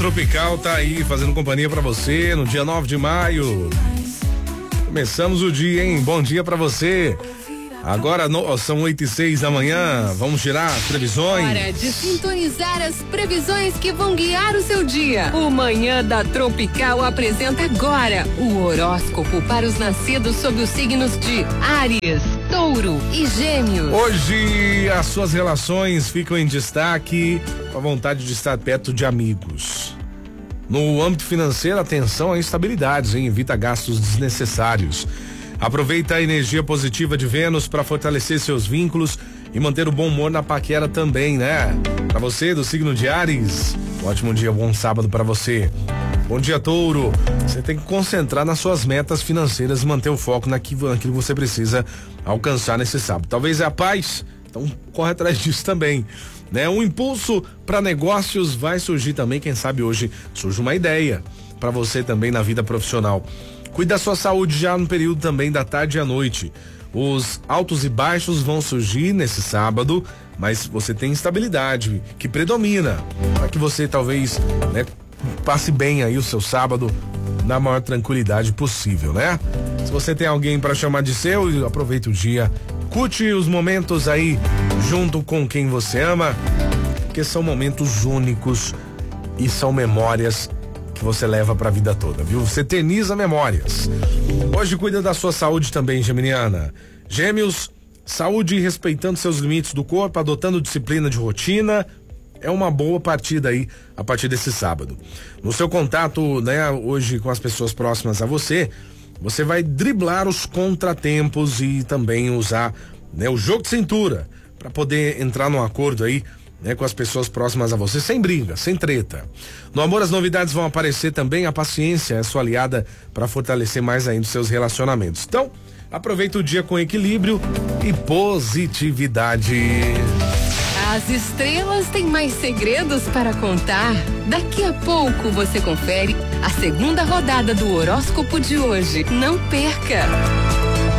Tropical tá aí fazendo companhia pra você no dia 9 de maio. Começamos o dia, hein? Bom dia pra você. Agora são 8h06 da manhã. Vamos tirar as previsões. Hora de sintonizar as previsões que vão guiar o seu dia. O Manhã da Tropical apresenta agora o horóscopo para os nascidos sob os signos de Áries, Touro e Gêmeos. Hoje as suas relações ficam em destaque com a vontade de estar perto de amigos. No âmbito financeiro, atenção a instabilidades, hein? Evita gastos desnecessários. Aproveita a energia positiva de Vênus para fortalecer seus vínculos e manter o bom humor na paquera também, né? Para você do signo de Áries, um ótimo dia, bom sábado para você. Bom dia, Touro. Você tem que concentrar nas suas metas financeiras e manter o foco naquilo que você precisa alcançar nesse sábado. Talvez é a paz, então corre atrás disso também, né? Um impulso para negócios vai surgir também, quem sabe hoje surge uma ideia para você também na vida profissional. Cuide da sua saúde já no período também da tarde e à noite. Os altos e baixos vão surgir nesse sábado, mas você tem estabilidade que predomina para que você talvez, né, passe bem aí o seu sábado na maior tranquilidade possível, né? Se você tem alguém para chamar de seu, aproveite o dia, curte os momentos aí junto com quem você ama, porque são momentos únicos e são memórias que você leva pra vida toda, viu? Você eterniza memórias. Hoje cuida da sua saúde também, geminiana. Gêmeos, saúde respeitando seus limites do corpo, adotando disciplina de rotina, é uma boa partida aí a partir desse sábado. No seu contato, né, hoje com as pessoas próximas a você, você vai driblar os contratempos e também usar, né, o jogo de cintura para poder entrar num acordo aí, né, com as pessoas próximas a você, sem briga, sem treta. No amor, as novidades vão aparecer também, a paciência é sua aliada para fortalecer mais ainda os seus relacionamentos. Então, aproveita o dia com equilíbrio e positividade. As estrelas têm mais segredos para contar. Daqui a pouco você confere a segunda rodada do horóscopo de hoje. Não perca!